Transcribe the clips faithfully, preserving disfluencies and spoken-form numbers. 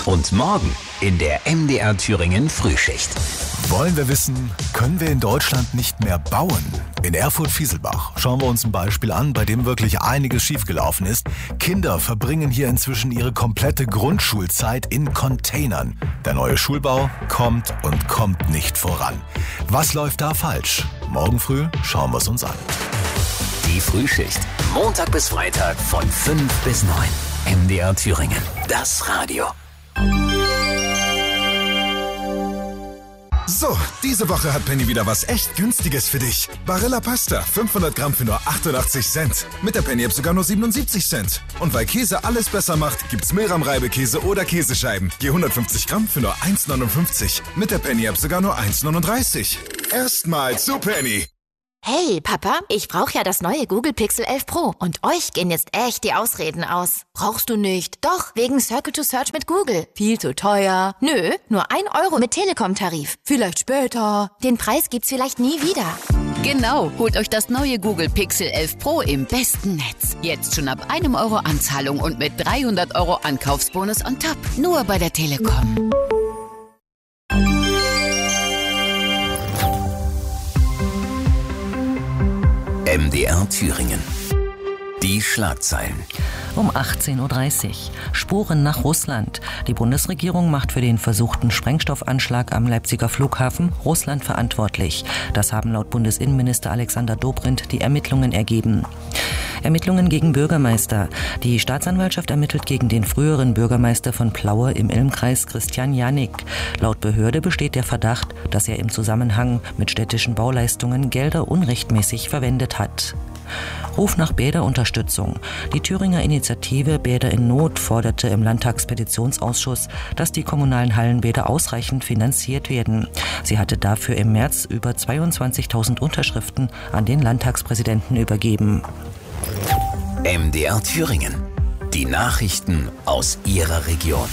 Und morgen in der M D R Thüringen Frühschicht. Wollen wir wissen, können wir in Deutschland nicht mehr bauen? In Erfurt-Fieselbach schauen wir uns ein Beispiel an, bei dem wirklich einiges schiefgelaufen ist. Kinder verbringen hier inzwischen ihre komplette Grundschulzeit in Containern. Der neue Schulbau kommt und kommt nicht voran. Was läuft da falsch? Morgen früh schauen wir es uns an. Die Frühschicht. Montag bis Freitag von fünf bis neun. M D R Thüringen. Das Radio. So, diese Woche hat Penny wieder was echt Günstiges für dich. Barilla Pasta, fünfhundert Gramm für nur achtundachtzig Cent. Mit der Penny-App sogar nur siebenundsiebzig Cent. Und weil Käse alles besser macht, gibt's Milram-Reibekäse oder Käsescheiben. Je hundertfünfzig Gramm für nur eins neunundfünfzig. Mit der Penny-App sogar nur eins neununddreißig. Erstmal zu Penny. Hey, Papa, ich brauche ja das neue Google Pixel elf Pro. Und euch gehen jetzt echt die Ausreden aus. Brauchst du nicht? Doch, wegen Circle to Search mit Google. Viel zu teuer. Nö, nur ein Euro mit Telekom-Tarif. Vielleicht später. Den Preis gibt's vielleicht nie wieder. Genau, holt euch das neue Google Pixel elf Pro im besten Netz. Jetzt schon ab einem Euro Anzahlung und mit dreihundert Euro Ankaufsbonus on top. Nur bei der Telekom. M D R Thüringen. Die Schlagzeilen. Um achtzehn Uhr dreißig. Spuren nach Russland. Die Bundesregierung macht für den versuchten Sprengstoffanschlag am Leipziger Flughafen Russland verantwortlich. Das haben laut Bundesinnenminister Alexander Dobrindt die Ermittlungen ergeben. Ermittlungen gegen Bürgermeister. Die Staatsanwaltschaft ermittelt gegen den früheren Bürgermeister von Plaue im Ilmkreis, Christian Janik. Laut Behörde besteht der Verdacht, dass er im Zusammenhang mit städtischen Bauleistungen Gelder unrechtmäßig verwendet hat. Ruf nach Bäderunterstützung. Die Thüringer Initiative Bäder in Not forderte im Landtagspetitionsausschuss, dass die kommunalen Hallenbäder ausreichend finanziert werden. Sie hatte dafür im März über zweiundzwanzigtausend Unterschriften an den Landtagspräsidenten übergeben. M D R Thüringen. Die Nachrichten aus Ihrer Region.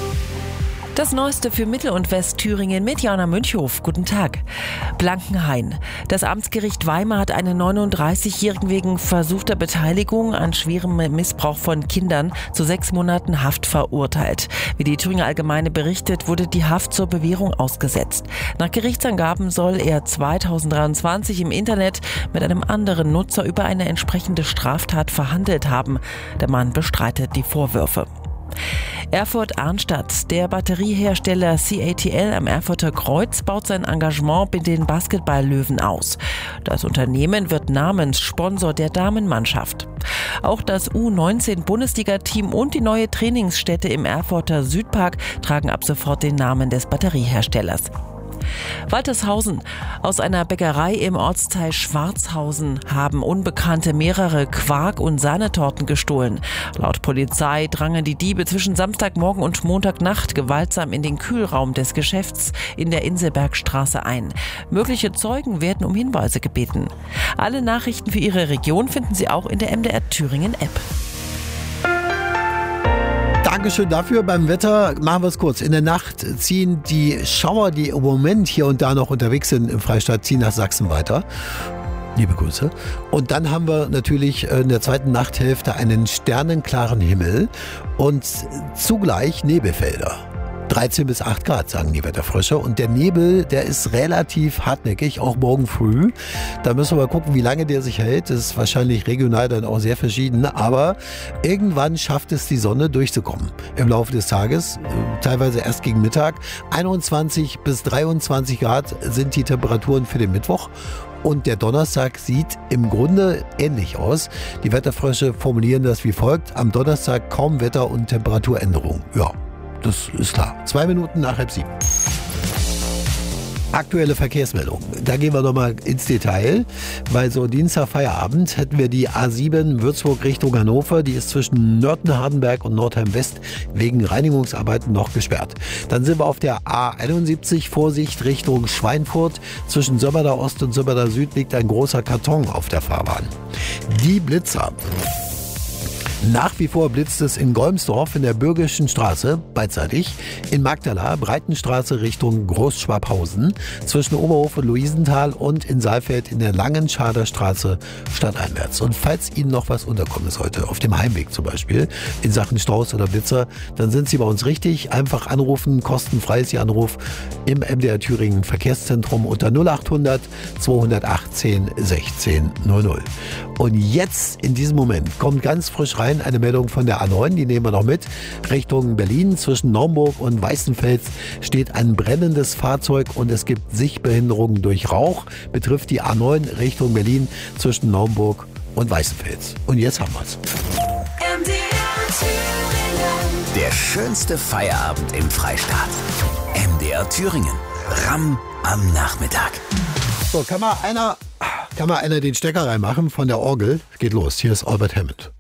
Das Neueste für Mittel- und Westthüringen mit Jana Münchhof. Guten Tag. Blankenhain. Das Amtsgericht Weimar hat einen neununddreißigjährigen wegen versuchter Beteiligung an schwerem Missbrauch von Kindern zu sechs Monaten Haft verurteilt. Wie die Thüringer Allgemeine berichtet, wurde die Haft zur Bewährung ausgesetzt. Nach Gerichtsangaben soll er zweitausenddreiundzwanzig im Internet mit einem anderen Nutzer über eine entsprechende Straftat verhandelt haben. Der Mann bestreitet die Vorwürfe. Erfurt-Arnstadt. Der Batteriehersteller C A T L am Erfurter Kreuz baut sein Engagement mit den Basketball-Löwen aus. Das Unternehmen wird Namenssponsor der Damenmannschaft. Auch das U neunzehn Bundesliga-Team und die neue Trainingsstätte im Erfurter Südpark tragen ab sofort den Namen des Batterieherstellers. Waltershausen. Aus einer Bäckerei im Ortsteil Schwarzhausen haben Unbekannte mehrere Quark- und Sahnetorten gestohlen. Laut Polizei drangen die Diebe zwischen Samstagmorgen und Montagnacht gewaltsam in den Kühlraum des Geschäfts in der Inselbergstraße ein. Mögliche Zeugen werden um Hinweise gebeten. Alle Nachrichten für Ihre Region finden Sie auch in der M D R Thüringen App. Dankeschön dafür. Beim Wetter machen wir es kurz. In der Nacht ziehen die Schauer, die im Moment hier und da noch unterwegs sind im Freistaat, ziehen nach Sachsen weiter. Liebe Grüße. Und dann haben wir natürlich in der zweiten Nachthälfte einen sternenklaren Himmel und zugleich Nebelfelder. dreizehn bis acht Grad, sagen die Wetterfrösche. Und der Nebel, der ist relativ hartnäckig, auch morgen früh. Da müssen wir mal gucken, wie lange der sich hält. Das ist wahrscheinlich regional dann auch sehr verschieden. Aber irgendwann schafft es die Sonne durchzukommen im Laufe des Tages. Teilweise erst gegen Mittag. einundzwanzig bis dreiundzwanzig Grad sind die Temperaturen für den Mittwoch. Und der Donnerstag sieht im Grunde ähnlich aus. Die Wetterfrösche formulieren das wie folgt. Am Donnerstag kaum Wetter- und Temperaturänderung. Ja. Das ist klar. Zwei Minuten nach halb sieben. Aktuelle Verkehrsmeldung. Da gehen wir nochmal ins Detail. Bei so Dienstag Feierabend hätten wir die A sieben Würzburg Richtung Hannover. Die ist zwischen Nörten-Hardenberg und Nordheim-West wegen Reinigungsarbeiten noch gesperrt. Dann sind wir auf der A einundsiebzig Vorsicht Richtung Schweinfurt. Zwischen Sömmerda Ost und Sömmerda Süd liegt ein großer Karton auf der Fahrbahn. Die Blitzer. Nach wie vor blitzt es in Golmsdorf in der Bürgischen Straße, beidseitig, in Magdala, Breitenstraße Richtung Großschwabhausen, zwischen Oberhof und Luisenthal und in Saalfeld in der Langenschader Straße stadteinwärts. Und falls Ihnen noch was unterkommen ist heute, auf dem Heimweg zum Beispiel, in Sachen Staus oder Blitzer, dann sind Sie bei uns richtig. Einfach anrufen, kostenfrei ist Ihr Anruf im M D R Thüringen Verkehrszentrum unter null achthundert zweihundertachtzehn sechzehn null null. Und jetzt in diesem Moment kommt ganz frisch rein eine Meldung von der A neun, die nehmen wir noch mit. Richtung Berlin zwischen Naumburg und Weißenfels steht ein brennendes Fahrzeug und es gibt Sichtbehinderungen durch Rauch. Betrifft die A neun Richtung Berlin zwischen Naumburg und Weißenfels. Und jetzt haben wir's. Der schönste Feierabend im Freistaat. M D R Thüringen. Ramm am Nachmittag. So, kann mal einer, kann mal einer den Stecker reinmachen von der Orgel? Geht los. Hier ist Albert Hammond.